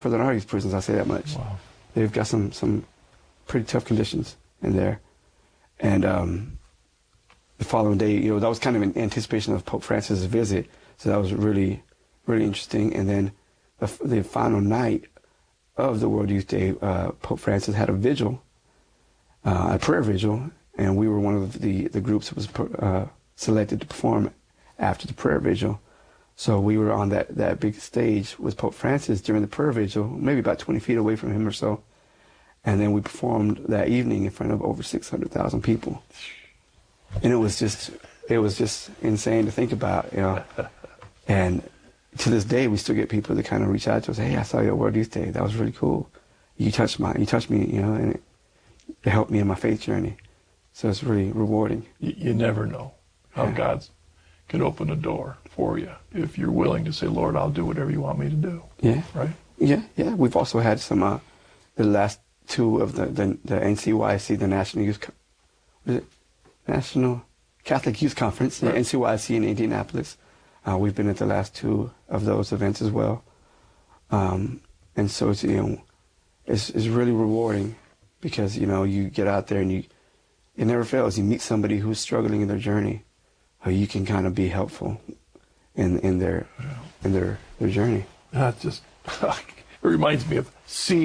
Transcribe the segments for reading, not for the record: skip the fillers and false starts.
for the Nardi's prisons, I'll say that much. Wow. They've got some pretty tough conditions in there. And the following day, that was kind of in anticipation of Pope Francis' visit, so that was really, really interesting. And then the final night of the World Youth Day, Pope Francis had a vigil, a prayer vigil, and we were one of the groups that was selected to perform after the prayer vigil. So we were on that big stage with Pope Francis during the prayer vigil, maybe about 20 feet away from him or so. And then we performed that evening in front of over 600,000 people. And it was just insane to think about, And to this day, we still get people that kind of reach out to us, hey, I saw your World Youth Day. That was really cool. You touched me, and it helped me in my faith journey. So it's really rewarding. You never know how God can open a door for you if you're willing to say, Lord, I'll do whatever you want me to do. Yeah. Right? Yeah. We've also had some, the last two of the NCYC, the National Catholic Youth Conference, right. The NCYC in Indianapolis. We've been at the last two of those events as well. And so it's, it's really rewarding because, you get out there and it never fails. You meet somebody who's struggling in their journey, or you can kind of be helpful in their journey. Just it reminds me of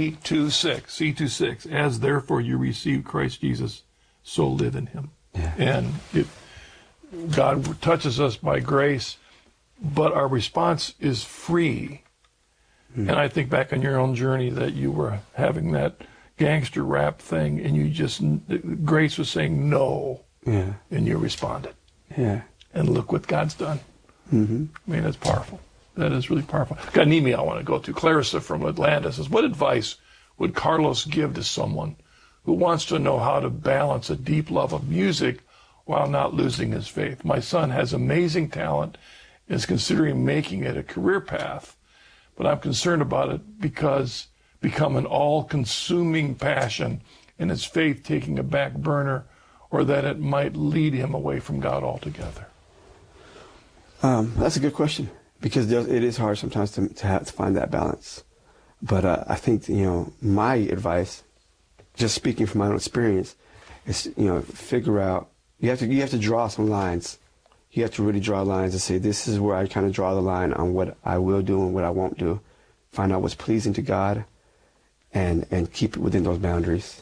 C26, as therefore you receive Christ Jesus, so live in him. Yeah. And God touches us by grace, but our response is free. And I think back on your own journey that you were having that gangster rap thing, and grace was saying no, and you responded. Yeah. And look what God's done. Mm-hmm. I mean, that's powerful. That is really powerful. Got an email I want to go to. Clarissa from Atlanta says, what advice would Carlos give to someone who wants to know how to balance a deep love of music while not losing his faith? My son has amazing talent and is considering making it a career path, but I'm concerned about it because become an all-consuming passion and his faith taking a back burner, or that it might lead him away from God altogether. That's a good question, because it is hard sometimes to have to find that balance. But I think my advice, just speaking from my own experience, is figure out, you have to draw some lines. You have to really draw lines and say, this is where I kind of draw the line on what I will do and what I won't do. Find out what's pleasing to God, and keep it within those boundaries.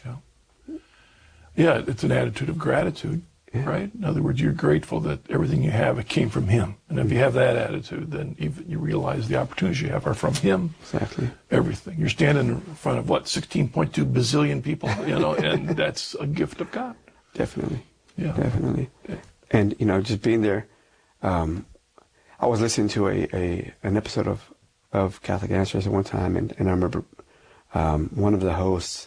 Yeah, it's an attitude of gratitude, right? In other words, you're grateful that everything you have, it came from him. And if you have that attitude, then even you realize the opportunities you have are from him. Exactly. Everything. You're standing in front of, 16.2 bazillion people, and that's a gift of God. Definitely. Yeah. Definitely. And, just being there, I was listening to an episode of Catholic Answers at one time, and I remember one of the hosts,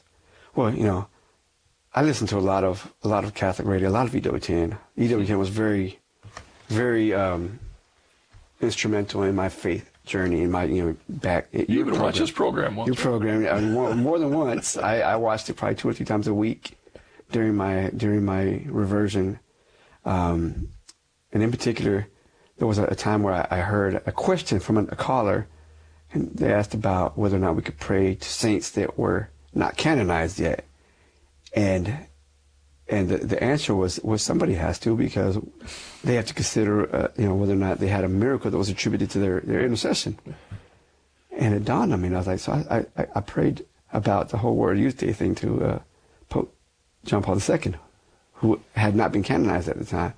I listened to a lot of Catholic radio, a lot of EWTN. EWTN was very, very instrumental in my faith journey, in my back. You even watched this program once. Your program, more than once. I watched it probably 2 or 3 times a week during my reversion, and in particular, there was a time where I heard a question from a caller, and they asked about whether or not we could pray to saints that were not canonized yet. And the answer was somebody has to, because they have to consider whether or not they had a miracle that was attributed to their intercession. And it dawned on me, and I was like, so I prayed about the whole World Youth Day thing to Pope John Paul II, who had not been canonized at the time.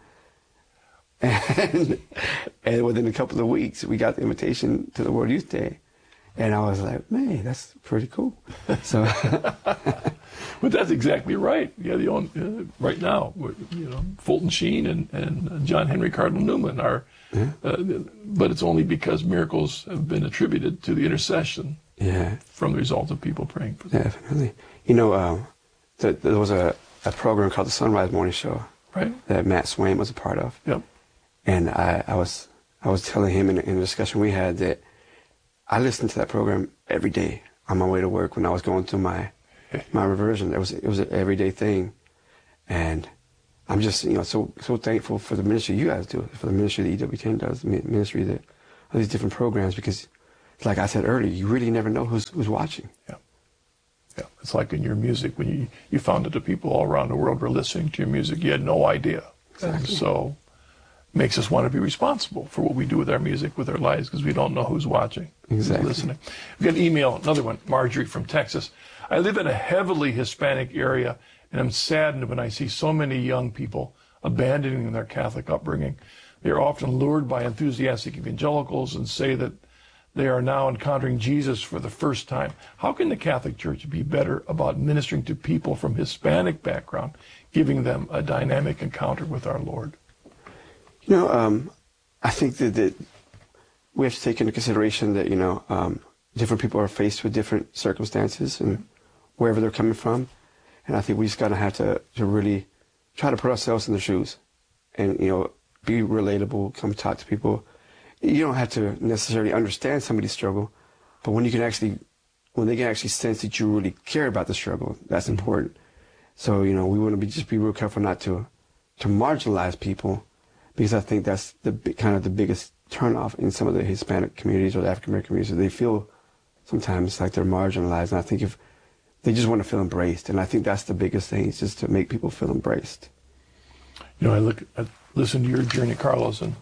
And within a couple of weeks, we got the invitation to the World Youth Day. And I was like, man, that's pretty cool. So, but that's exactly right. Yeah, right now, Fulton Sheen and John Henry Cardinal Newman are, but it's only because miracles have been attributed to the intercession from the result of people praying for them. Definitely. There was a program called the Sunrise Morning Show, right, that Matt Swain was a part of. Yep. And I was telling him in a discussion we had that I listened to that program every day on my way to work when I was going through my reversion. It was an everyday thing, and I'm just so thankful for the ministry you guys do, for the ministry that EWTN does, ministry that all these different programs, because like I said earlier, you really never know who's watching. Yeah. Yeah. It's like in your music, when you found that the people all around the world were listening to your music, you had no idea. Exactly. And so it makes us want to be responsible for what we do with our music, with our lives, because we don't know who's watching, Exactly. who's listening. We've got an email, another one, Marjorie from Texas. I live in a heavily Hispanic area, and I'm saddened when I see so many young people abandoning their Catholic upbringing. They are often lured by enthusiastic evangelicals and say that they are now encountering Jesus for the first time. How can the Catholic Church be better about ministering to people from Hispanic background, giving them a dynamic encounter with our Lord? You know, I think that we have to take into consideration that, you know, different people are faced with different circumstances and wherever they're coming from. And I think we just got to have to really try to put ourselves in their shoes and, you know, be relatable, come talk to people. You don't have to necessarily understand somebody's struggle, but when they can actually sense that you really care about the struggle, that's important. So, you know, we want to just be real careful not to marginalize people, because I think that's the biggest turnoff in some of the Hispanic communities or the African American communities. They feel sometimes like they're marginalized, and I think if they just want to feel embraced, and I think that's the biggest thing, is just to make people feel embraced. You know, I listen to your journey, Carlos, and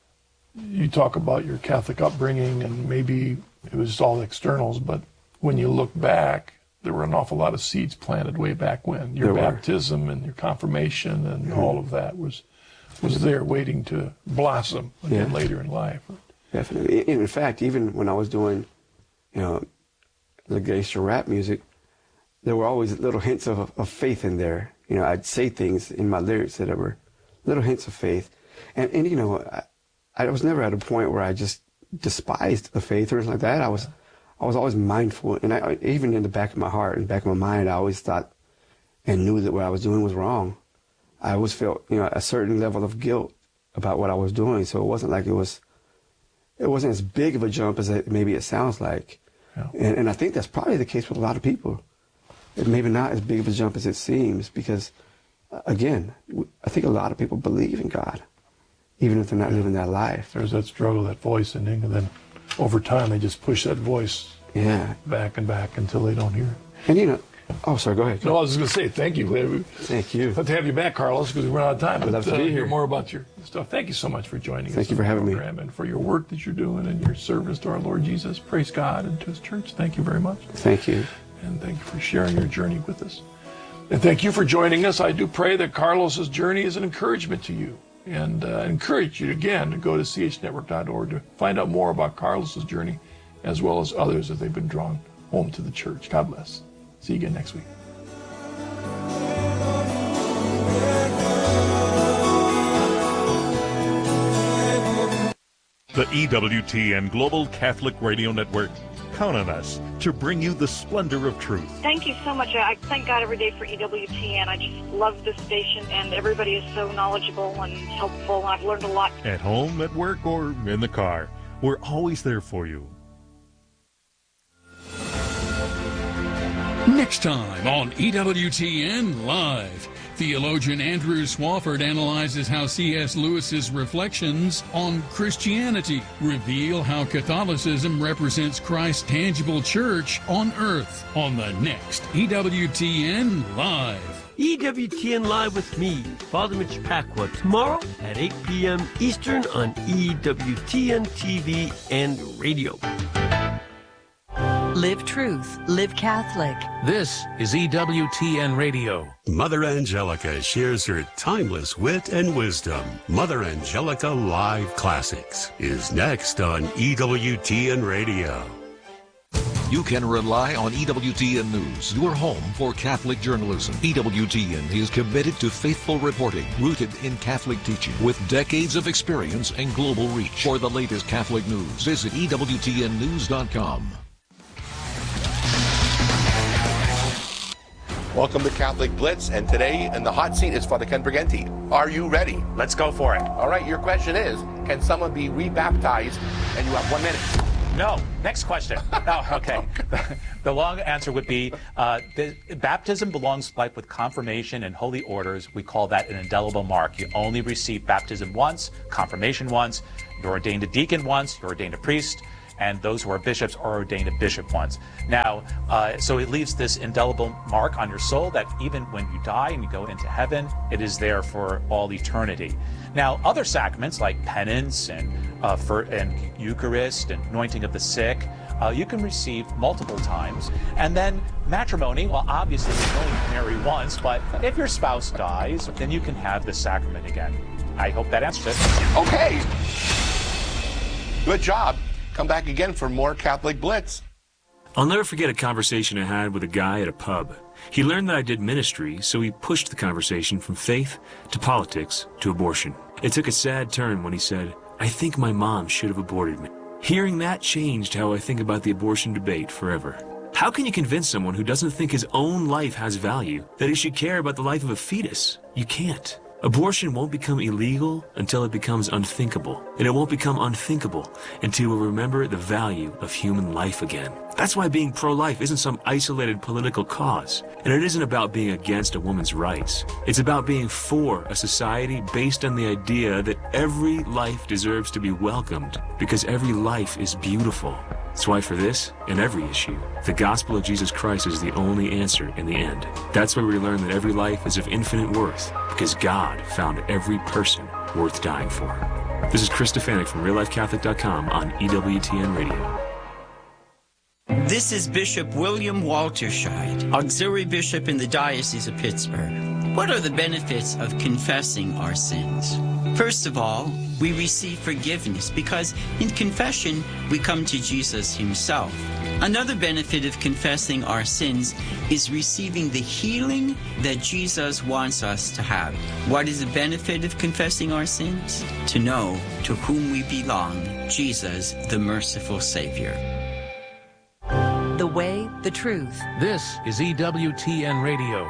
you talk about your Catholic upbringing, and maybe it was all externals, but when you look back, there were an awful lot of seeds planted way back when. Your baptism and your confirmation and all of that was there waiting to blossom again later in life. Definitely. In fact, even when I was doing, you know, the gangster rap music, there were always little hints of faith in there. You know, I'd say things in my lyrics that were little hints of faith. And you know, I was never at a point where I just despised the faith or anything like that. I was always mindful, and even in the back of my heart and back of my mind, I always thought and knew that what I was doing was wrong. I always felt, you know, a certain level of guilt about what I was doing. So it wasn't like it wasn't as big of a jump as maybe it sounds like. Yeah. And I think that's probably the case with a lot of people. It maybe not as big of a jump as it seems, because, again, I think a lot of people believe in God, even if they're not living that life. There's that struggle, that voice in them, and then over time they just push that voice back and back until they don't hear it. And you know, oh, sorry, go ahead. No, I was just going to say thank you. Thank you. I'd love to have you back, Carlos, because we run out of time. I'd love to be here. Hear more about your stuff. Thank you so much for joining us. Thank you for having me. And for your work that you're doing and your service to our Lord Jesus. Praise God and to His church. Thank you very much. Thank you. And thank you for sharing your journey with us. And thank you for joining us. I do pray that Carlos's journey is an encouragement to you. And encourage you again to go to chnetwork.org to find out more about Carlos's journey, as well as others that they've been drawn home to the church. God bless. See you again next week. The EWTN Global Catholic Radio Network. Count on us to bring you the splendor of truth. Thank you so much. I thank God every day for EWTN. I just love this station, and everybody is so knowledgeable and helpful, and I've learned a lot. At home, at work, or in the car, we're always there for you. Next time on EWTN Live, theologian Andrew Swafford analyzes how C.S. Lewis's reflections on Christianity reveal how Catholicism represents Christ's tangible church on earth on the next EWTN Live. EWTN Live with me, Father Mitch Pacwa, tomorrow at 8 p.m. Eastern on EWTN TV and radio. Live truth, live Catholic. This is EWTN Radio. Mother Angelica shares her timeless wit and wisdom. Mother Angelica Live Classics is next on EWTN Radio. You can rely on EWTN News, your home for Catholic journalism. EWTN is committed to faithful reporting, rooted in Catholic teaching, with decades of experience and global reach. For the latest Catholic news, visit EWTNnews.com. Welcome to Catholic Blitz, and today in the hot seat is Father Ken Briganti. Are you ready? Let's go for it. All right, your question is, can someone be rebaptized? And you have 1 minute. No. Next question. Oh, okay. The long answer would be, baptism belongs like with confirmation and holy orders. We call that an indelible mark. You only receive baptism once, confirmation once, you're ordained a deacon once, you're ordained a priest, and those who are bishops are ordained a bishop once. Now, so it leaves this indelible mark on your soul that even when you die and you go into heaven, it is there for all eternity. Now, other sacraments like penance and Eucharist and anointing of the sick, you can receive multiple times. And then matrimony, well, obviously you can only marry once, but if your spouse dies, then you can have the sacrament again. I hope that answers it. Okay. Good job. Come back again for more Catholic Blitz. I'll never forget a conversation I had with a guy at a pub. He learned that I did ministry, so he pushed the conversation from faith to politics to abortion. It took a sad turn when he said, "I think my mom should have aborted me." Hearing that changed how I think about the abortion debate forever. How can you convince someone who doesn't think his own life has value that he should care about the life of a fetus? You can't. Abortion won't become illegal until it becomes unthinkable, and it won't become unthinkable until we remember the value of human life again. That's why being pro-life isn't some isolated political cause, and it isn't about being against a woman's rights. It's about being for a society based on the idea that every life deserves to be welcomed because every life is beautiful. That's why for this and every issue, the gospel of Jesus Christ is the only answer in the end. That's why we learn that every life is of infinite worth because God found every person worth dying for. This is Chris Stefanik from RealLifeCatholic.com on EWTN Radio. This is Bishop William Walterscheid, Auxiliary Bishop in the Diocese of Pittsburgh. What are the benefits of confessing our sins? First of all, we receive forgiveness because in confession we come to Jesus himself. Another benefit of confessing our sins is receiving the healing that Jesus wants us to have. What is the benefit of confessing our sins? To know to whom we belong, Jesus, the merciful Savior. The way, the truth. This is EWTN Radio.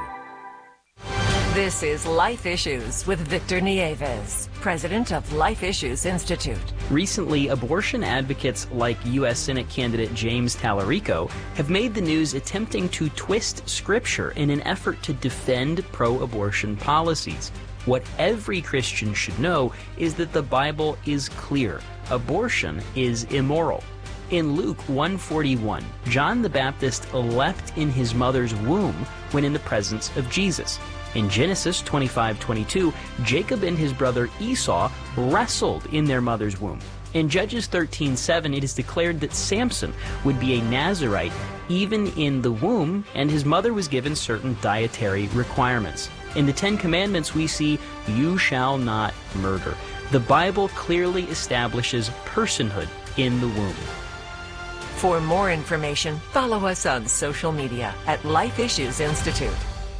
This is Life Issues with Victor Nieves, president of Life Issues Institute. Recently, abortion advocates like U.S. Senate candidate James Tallarico have made the news attempting to twist scripture in an effort to defend pro-abortion policies. What every Christian should know is that the Bible is clear. Abortion is immoral. In Luke 1:41, John the Baptist leapt in his mother's womb when in the presence of Jesus. In Genesis 25:22, Jacob and his brother Esau wrestled in their mother's womb. In Judges 13:7, it is declared that Samson would be a Nazirite even in the womb, and his mother was given certain dietary requirements. In the Ten Commandments, we see, "You shall not murder." The Bible clearly establishes personhood in the womb. For more information, follow us on social media at Life Issues Institute.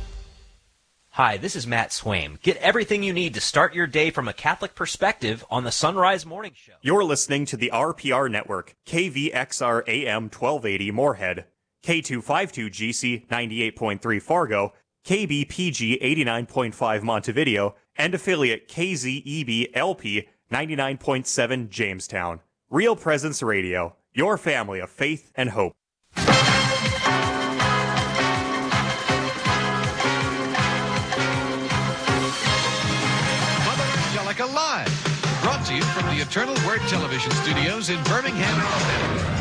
Hi, this is Matt Swaim. Get everything you need to start your day from a Catholic perspective on the Sunrise Morning Show. You're listening to the RPR Network, KVXR AM 1280 Moorhead, K252GC 98.3 Fargo, KBPG 89.5 Montevideo, and affiliate KZEB LP 99.7 Jamestown. Real Presence Radio, your family of faith and hope. Live, brought to you from the Eternal Word Television Studios in Birmingham, Alabama.